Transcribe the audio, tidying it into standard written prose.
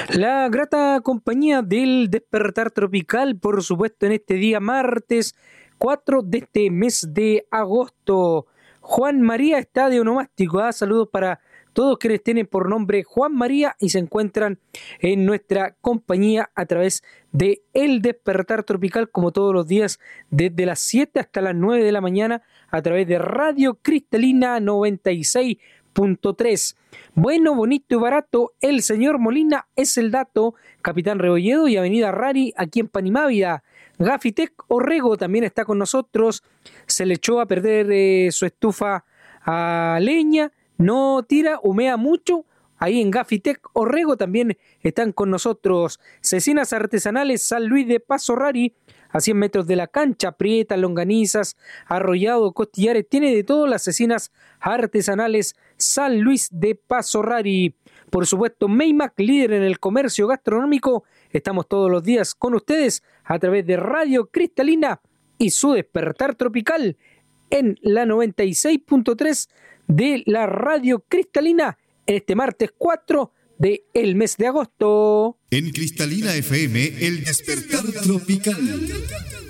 La grata compañía del despertar tropical, por supuesto, en este día martes 4 de este mes de agosto. Juan María está de onomástico. Saludos para todos quienes tienen por nombre Juan María y se encuentran en nuestra compañía a través de El Despertar Tropical, como todos los días, desde las 7 hasta las 9 de la mañana, a través de Radio Cristalina 96.3. Bueno, bonito y barato, el señor Molina es el dato. Capitán Rebolledo y Avenida Rari, aquí en Panimávida. Gafitec Orrego también está con nosotros. Se le echó a perder su estufa a leña. No tira, humea mucho. Ahí en Gafitec Orrego también están con nosotros. Cecinas Artesanales San Luis de Paso Rari, a 100 metros de la cancha. Prietas, longanizas, arrollado, costillares. Tiene de todo las cecinas artesanales San Luis de Paso Rari. Por supuesto, Maymac, líder en el comercio gastronómico. Estamos todos los días con ustedes a través de Radio Cristalina y su despertar tropical en la 96.3 de la Radio Cristalina este martes 4 del mes de agosto. En Cristalina FM, el despertar tropical.